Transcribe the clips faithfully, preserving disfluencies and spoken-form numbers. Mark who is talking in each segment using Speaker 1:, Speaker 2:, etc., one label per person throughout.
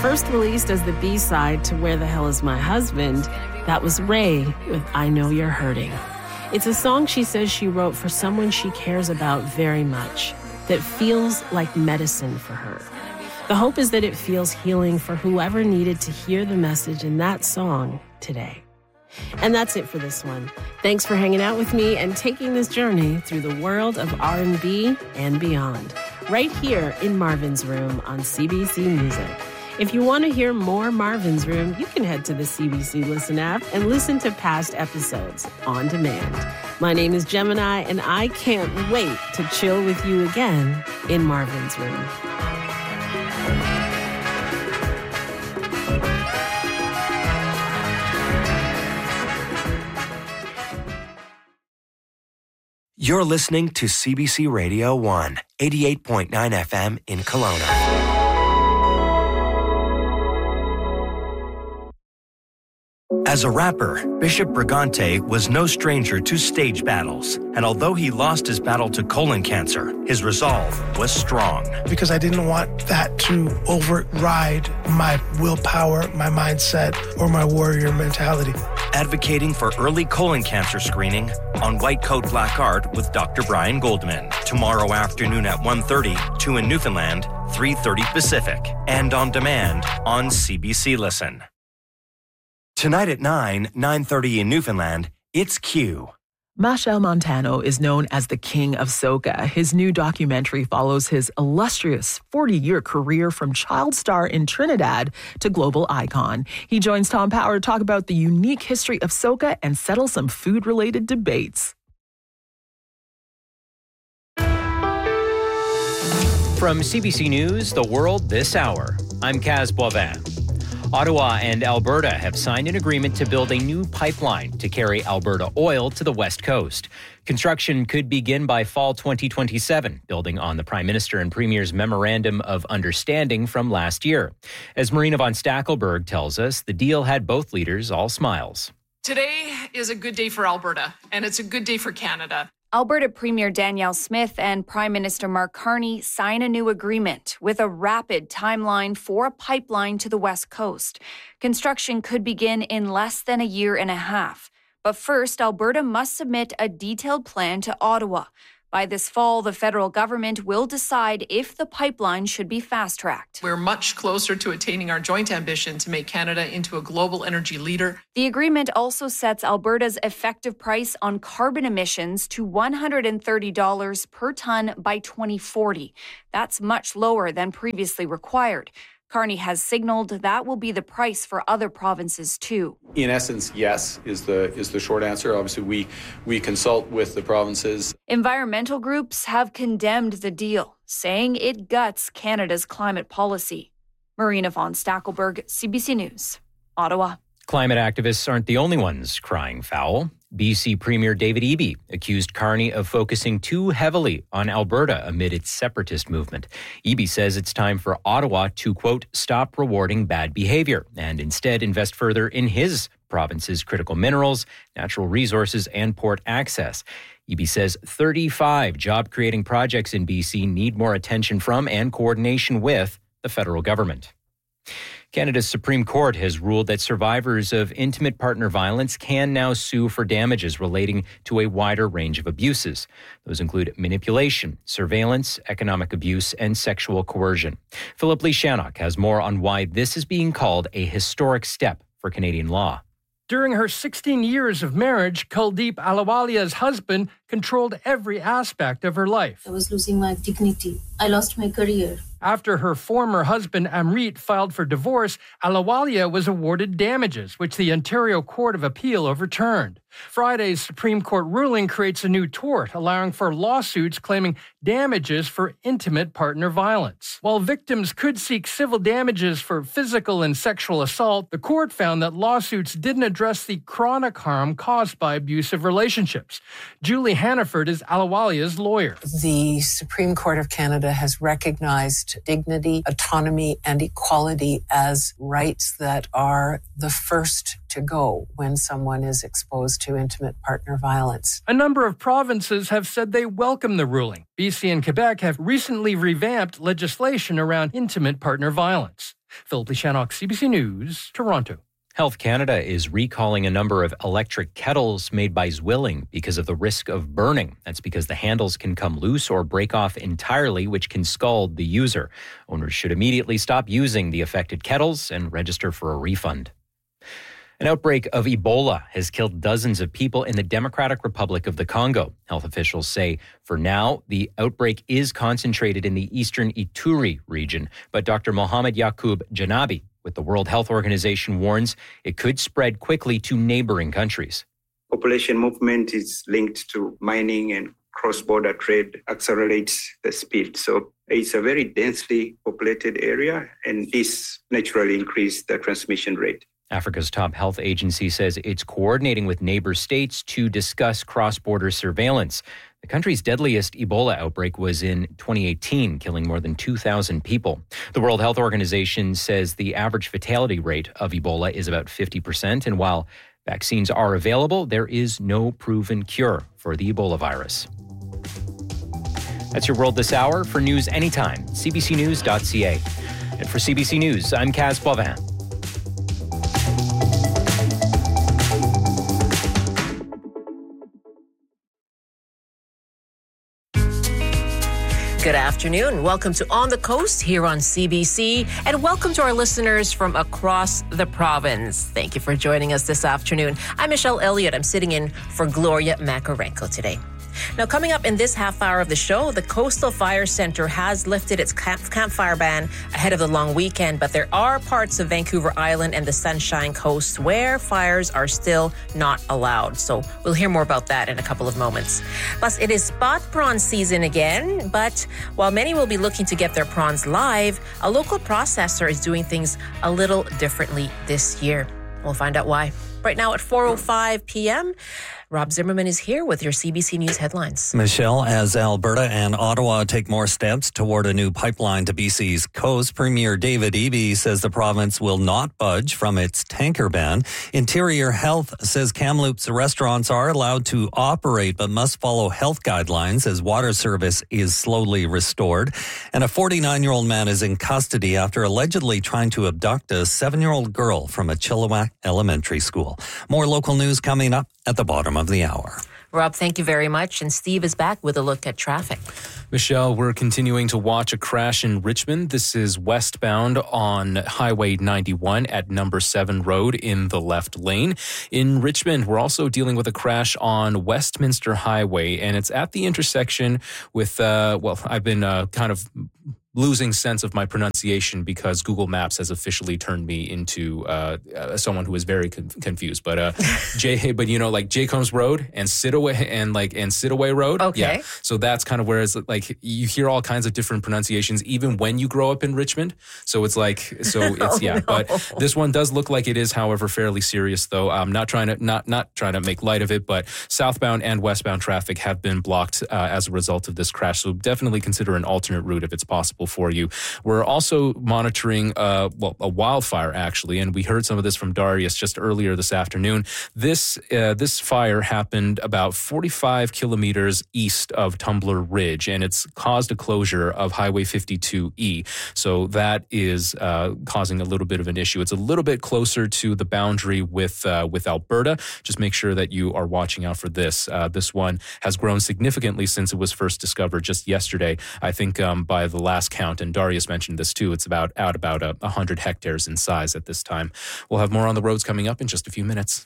Speaker 1: First released as the B-side to Where the Hell Is My Husband, that was Ray with I Know You're Hurting. It's a song she says she wrote for someone she cares about very much, that feels like medicine for her. The hope is that it feels healing for whoever needed to hear the message in that song today. And that's it for this one. Thanks for hanging out with me and taking this journey through the world of R and B and beyond, right here in Marvin's Room on C B C Music. If you want to hear more Marvin's Room, you can head to the C B C Listen app and listen to past episodes on demand. My name is Gemini, and I can't wait to chill with you again in Marvin's Room.
Speaker 2: You're listening to C B C Radio one, eighty-eight point nine F M in Kelowna. As a rapper, Bishop Brigante was no stranger to stage battles. And although he lost his battle to colon cancer, his resolve was strong.
Speaker 3: Because I didn't want that to override my willpower, my mindset, or my warrior mentality.
Speaker 2: Advocating for early colon cancer screening on White Coat Black Art with Doctor Brian Goldman. Tomorrow afternoon at one thirty, two in Newfoundland, three thirty Pacific. And on demand on C B C Listen. Tonight at nine, nine thirty in Newfoundland, it's Q.
Speaker 4: Machel Montano is known as the King of Soca. His new documentary follows his illustrious forty-year career from child star in Trinidad to global icon. He joins Tom Power to talk about the unique history of Soca and settle some food-related debates.
Speaker 5: From C B C News, The World This Hour, I'm Kaz Boivin. Ottawa and Alberta have signed an agreement to build a new pipeline to carry Alberta oil to the West Coast. Construction could begin by fall twenty twenty-seven, building on the Prime Minister and Premier's Memorandum of Understanding from last year. As Marina von Stackelberg tells us, the deal had both leaders all smiles.
Speaker 6: Today is a good day for Alberta, and it's a good day for Canada.
Speaker 7: Alberta Premier Danielle Smith and Prime Minister Mark Carney sign a new agreement with a rapid timeline for a pipeline to the West Coast. Construction could begin in less than a year and a half. But first, Alberta must submit a detailed plan to Ottawa. By this fall, the federal government will decide if the pipeline should be fast-tracked.
Speaker 6: We're much closer to attaining our joint ambition to make Canada into a global energy leader.
Speaker 7: The agreement also sets Alberta's effective price on carbon emissions to one hundred thirty dollars per tonne by twenty forty. That's much lower than previously required. Carney has signaled that will be the price for other provinces too.
Speaker 8: In essence, yes, is the is the short answer. Obviously, we we consult with the provinces.
Speaker 7: Environmental groups have condemned the deal, saying it guts Canada's climate policy. Marina von Stackelberg, C B C News, Ottawa.
Speaker 5: Climate activists aren't the only ones crying foul. B C Premier David Eby accused Carney of focusing too heavily on Alberta amid its separatist movement. Eby says it's time for Ottawa to, quote, stop rewarding bad behavior and instead invest further in his province's critical minerals, natural resources, and port access. Eby says thirty-five job-creating projects in B C need more attention from and coordination with the federal government. Canada's Supreme Court has ruled that survivors of intimate partner violence can now sue for damages relating to a wider range of abuses. Those include manipulation, surveillance, economic abuse, and sexual coercion. Philip Lee Shannock has more on why this is being called a historic step for Canadian law.
Speaker 9: During her sixteen years of marriage, Kuldeep Ahluwalia's husband controlled every aspect of her life.
Speaker 10: I was losing my dignity. I lost my career.
Speaker 9: After her former husband Amrit filed for divorce, Ahluwalia was awarded damages, which the Ontario Court of Appeal overturned. Friday's Supreme Court ruling creates a new tort, allowing for lawsuits claiming damages for intimate partner violence. While victims could seek civil damages for physical and sexual assault, the court found that lawsuits didn't address the chronic harm caused by abusive relationships. Julie Hannaford is Ahluwalia's lawyer.
Speaker 11: The Supreme Court of Canada has recognized dignity, autonomy, and equality as rights that are the first to go when someone is exposed to intimate partner violence.
Speaker 9: A number of provinces have said they welcome the ruling. B C and Quebec have recently revamped legislation around intimate partner violence. Philip Lishanok, C B C News, Toronto.
Speaker 5: Health Canada is recalling a number of electric kettles made by Zwilling because of the risk of burning. That's because the handles can come loose or break off entirely, which can scald the user. Owners should immediately stop using the affected kettles and register for a refund. An outbreak of Ebola has killed dozens of people in the Democratic Republic of the Congo. Health officials say for now, the outbreak is concentrated in the eastern Ituri region. But Doctor Mohamed Yacoub Janabi with the World Health Organization warns it could spread quickly to neighboring countries.
Speaker 12: Population movement is linked to mining, and cross-border trade accelerates the speed. So it's a very densely populated area, and this naturally increases the transmission rate.
Speaker 5: Africa's top health agency says it's coordinating with neighbor states to discuss cross-border surveillance. The country's deadliest Ebola outbreak was in twenty eighteen, killing more than two thousand people. The World Health Organization says the average fatality rate of Ebola is about fifty percent, and while vaccines are available, there is no proven cure for the Ebola virus. That's your world this hour. For news anytime, c b c news dot c a. And for C B C News, I'm Kaz Bovin.
Speaker 13: Good afternoon. Welcome to On the Coast here on C B C, and welcome to our listeners from across the province. Thank you for joining us this afternoon. I'm Michelle Elliott. I'm sitting in for Gloria Makarenko today. Now, coming up in this half hour of the show, the Coastal Fire Center has lifted its camp- campfire ban ahead of the long weekend, but there are parts of Vancouver Island and the Sunshine Coast where fires are still not allowed. So we'll hear more about that in a couple of moments. Plus, it is spot prawn season again, but while many will be looking to get their prawns live, a local processor is doing things a little differently this year. We'll find out why. Right now at four oh five p.m., Rob Zimmerman is here with your C B C News headlines.
Speaker 14: Michelle, as Alberta and Ottawa take more steps toward a new pipeline to B C's coast, Premier David Eby says the province will not budge from its tanker ban. Interior Health says Kamloops restaurants are allowed to operate but must follow health guidelines as water service is slowly restored. And a forty-nine-year-old man is in custody after allegedly trying to abduct a seven-year-old girl from a Chilliwack elementary school. More local news coming up at the bottom of the hour.
Speaker 13: Rob, thank you very much. And Steve is back with a look at traffic.
Speaker 15: Michelle, we're continuing to watch a crash in Richmond. This is westbound on Highway ninety-one at Number seven Road in the left lane. In Richmond, we're also dealing with a crash on Westminster Highway, and it's at the intersection with, uh, well, I've been uh, kind of losing sense of my pronunciation because Google Maps has officially turned me into uh, uh, someone who is very con- confused. But uh, J, but you know, like Jacobs Road and Sidaway and like and Sidaway Road.
Speaker 13: Okay.
Speaker 15: Yeah. So that's kind of where it's like you hear all kinds of different pronunciations, even when you grow up in Richmond. So it's like so it's
Speaker 13: oh,
Speaker 15: yeah.
Speaker 13: No.
Speaker 15: But this one does look like it is, however, fairly serious. Though I'm not trying to not not trying to make light of it, but southbound and westbound traffic have been blocked uh, as a result of this crash. So definitely consider an alternate route if it's possible for you. We're also monitoring uh, well, a wildfire, actually, and we heard some of this from Darius just earlier this afternoon. This uh, this fire happened about forty-five kilometers east of Tumbler Ridge, and it's caused a closure of Highway fifty-two E. So that is uh, causing a little bit of an issue. It's a little bit closer to the boundary with uh, with Alberta. Just make sure that you are watching out for this. Uh, this one has grown significantly since it was first discovered just yesterday. I think um, by the last count, and Darius mentioned this too, it's about out about a one hundred hectares in size at this time. We'll have more on the roads coming up in just a few minutes.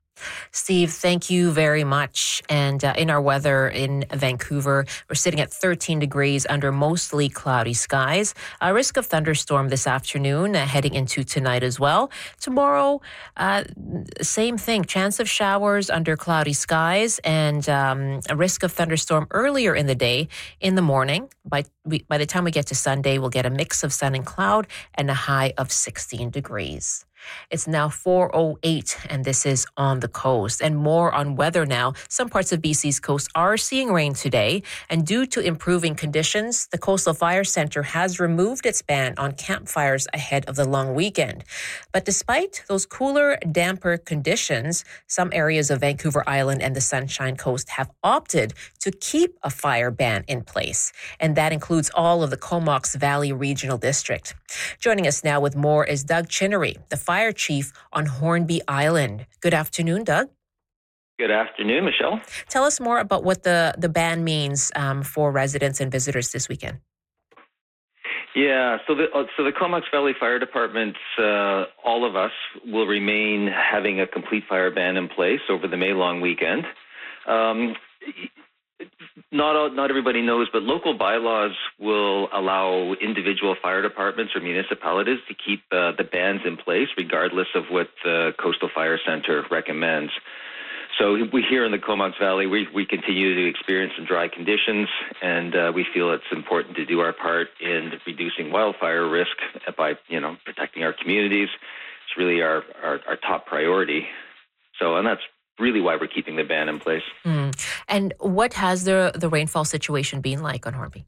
Speaker 13: Steve, thank you very much. And uh, in our weather in Vancouver, we're sitting at thirteen degrees under mostly cloudy skies. A risk of thunderstorm this afternoon, uh, heading into tonight as well. Tomorrow, uh, same thing. Chance of showers under cloudy skies and um, a risk of thunderstorm earlier in the day. In the morning, by by the time we get to Sunday, we'll get a mix of sun and cloud and a high of sixteen degrees. It's now four oh eight, and this is On the Coast. And more on weather now. Some parts of B C's coast are seeing rain today, and due to improving conditions, the Coastal Fire Centre has removed its ban on campfires ahead of the long weekend. But despite those cooler, damper conditions, some areas of Vancouver Island and the Sunshine Coast have opted to keep a fire ban in place, and that includes all of the Comox Valley Regional District. Joining us now with more is Doug Chinnery, the fire chief on Hornby Island. Good afternoon, Doug.
Speaker 16: Good afternoon, Michelle.
Speaker 13: Tell us more about what the, the ban means um, for residents and visitors this weekend.
Speaker 16: Yeah, so the uh, so the Comox Valley Fire Department, uh, all of us will remain having a complete fire ban in place over the May long weekend. Um, Not all, not everybody knows, but local bylaws will allow individual fire departments or municipalities to keep uh, the bans in place, regardless of what the Coastal Fire Centre recommends. So we here in the Comox Valley, we, we continue to experience some dry conditions, and uh, we feel it's important to do our part in reducing wildfire risk by, you know, protecting our communities. It's really our, our, our top priority. So, and that's really why we're keeping the ban in place.
Speaker 13: Mm. And what has the the rainfall situation been like on Hornby?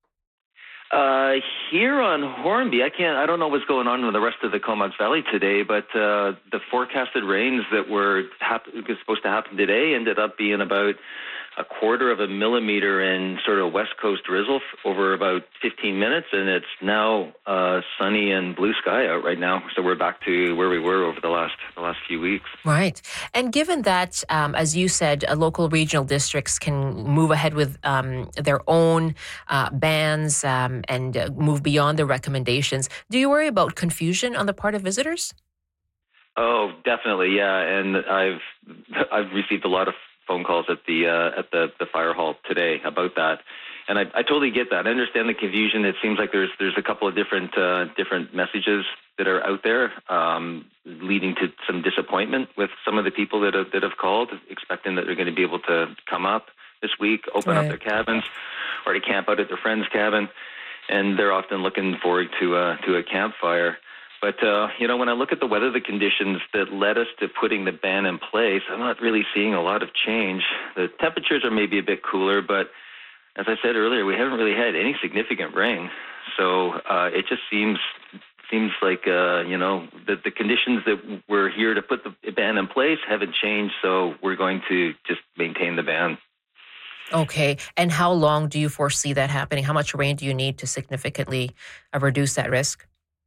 Speaker 16: Uh, here on Hornby, I can't. I don't know what's going on with the rest of the Comox Valley today, but uh, the forecasted rains that were hap- supposed to happen today ended up being about a quarter of a millimeter in sort of west coast drizzle f- over about fifteen minutes, and it's now uh, sunny and blue sky out right now. So we're back to where we were over the last the last few weeks.
Speaker 13: Right. And given that, um, as you said, uh, local regional districts can move ahead with um, their own uh, bans um, and uh, move beyond the recommendations, do you worry about confusion on the part of visitors?
Speaker 16: Oh, definitely, yeah. And I've I've received a lot of phone calls at the uh, at the, the fire hall today about that, and I, I totally get that. I understand the confusion. It seems like there's there's a couple of different uh, different messages that are out there, um, leading to some disappointment with some of the people that have, that have called, expecting that they're going to be able to come up this week, open right. up their cabins, or to camp out at their friend's cabin, and they're often looking forward to uh, to a campfire. But, uh, you know, when I look at the weather, the conditions that led us to putting the ban in place, I'm not really seeing a lot of change. The temperatures are maybe a bit cooler, but as I said earlier, we haven't really had any significant rain. So uh, it just seems seems like, uh, you know, that the conditions that were here to put the ban in place haven't changed, so we're going to just maintain the ban.
Speaker 13: Okay. And how long do you foresee that happening? How much rain do you need to significantly uh, reduce that risk?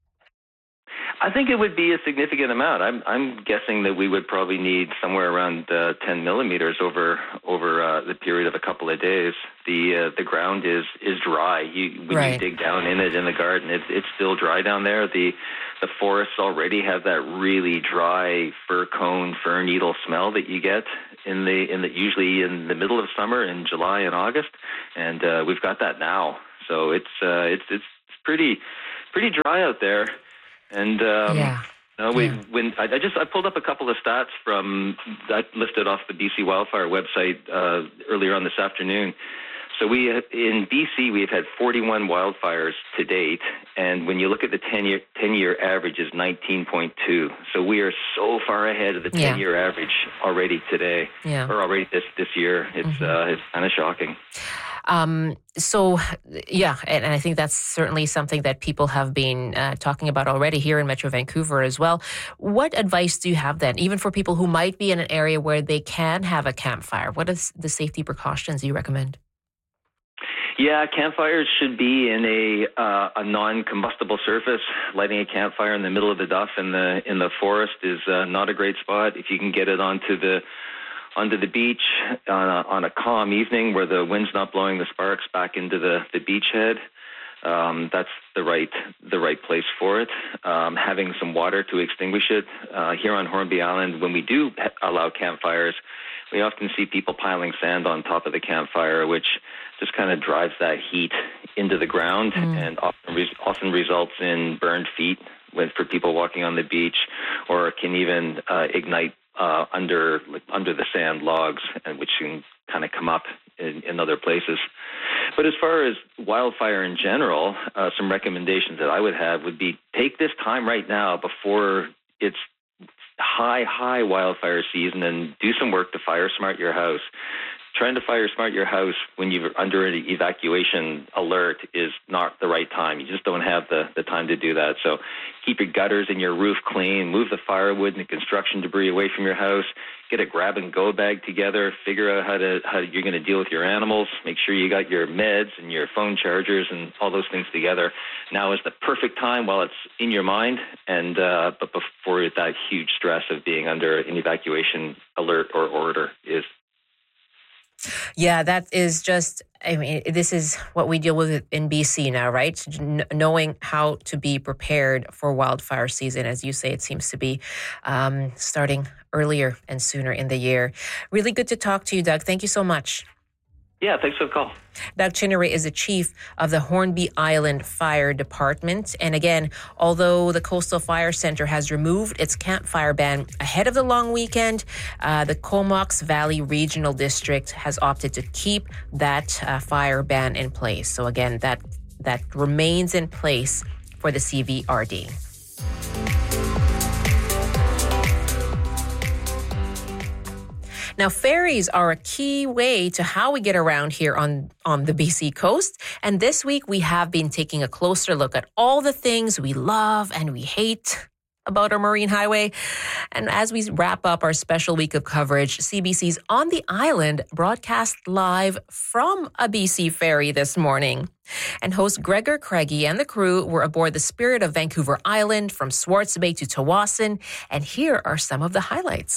Speaker 16: I think it would be a significant amount. I'm I'm guessing that we would probably need somewhere around uh, ten millimeters over over uh, the period of a couple of days. The uh, the ground is is dry. You, when
Speaker 13: right.
Speaker 16: you dig down in it in the garden, it's it's still dry down there. The the forests already have that really dry fir cone, fir needle smell that you get in the in the usually in the middle of summer in July and August, and uh, we've got that now. So it's uh, it's it's pretty pretty dry out there. And um,
Speaker 13: yeah.
Speaker 16: you know, we,
Speaker 13: yeah.
Speaker 16: when I, I just I pulled up a couple of stats from I lifted off the B C Wildfire website uh, earlier on this afternoon. So we in B C we've had forty-one wildfires to date, and when you look at the ten-year ten-year average is nineteen point two. So we are so far ahead of the ten-year yeah. average already today,
Speaker 13: yeah.
Speaker 16: or already this this year. It's mm-hmm. uh, it's kind of shocking.
Speaker 13: Um, so, yeah, and, and I think that's certainly something that people have been uh, talking about already here in Metro Vancouver as well. What advice do you have then, even for people who might be in an area where they can have a campfire? What are the safety precautions you recommend?
Speaker 16: Yeah, campfires should be in a uh, a non-combustible surface. Lighting a campfire in the middle of the duff in the in the forest is uh, not a great spot. If you can get it onto the onto the beach on a, on a calm evening where the wind's not blowing the sparks back into the, the beachhead, um, that's the right the right place for it. Um, having some water to extinguish it. Uh, here on Hornby Island, when we do allow campfires, we often see people piling sand on top of the campfire, which just kind of drives that heat into the ground mm. and often, re- often results in burned feet when, for people walking on the beach, or can even uh, ignite Uh, under like, under the sand logs, and which can kind of come up in, in other places. But as far as wildfire in general, uh, some recommendations that I would have would be take this time right now before it's high, high wildfire season, and do some work to fire smart your house. Trying to fire smart your house when you're under an evacuation alert is not the right time. You just don't have the, the time to do that. So keep your gutters and your roof clean, move the firewood and the construction debris away from your house, get a grab-and-go bag together, figure out how to how you're going to deal with your animals, make sure you got your meds and your phone chargers and all those things together. Now is the perfect time while it's in your mind, and uh, but before that huge stress of being under an evacuation alert or order is.
Speaker 13: Yeah, that is just, I mean, this is what we deal with in B C now, right? N- knowing how to be prepared for wildfire season. As you say, it seems to be um, starting earlier and sooner in the year. Really good to talk to you, Doug. Thank you so much.
Speaker 16: Yeah, thanks for the call.
Speaker 13: Doug Chinnery is the chief of the Hornby Island Fire Department. And again, although the Coastal Fire Center has removed its campfire ban ahead of the long weekend, uh, the Comox Valley Regional District has opted to keep that uh, fire ban in place. So again, that that remains in place for the C V R D. Now, ferries are a key way to how we get around here on, on the B C coast. And this week, we have been taking a closer look at all the things we love and we hate about our marine highway. And as we wrap up our special week of coverage, C B C's On the Island broadcast live from a B C ferry this morning. And host Gregor Craigie and the crew were aboard the Spirit of Vancouver Island from Swartz Bay to Tawasin. And here are some of the highlights.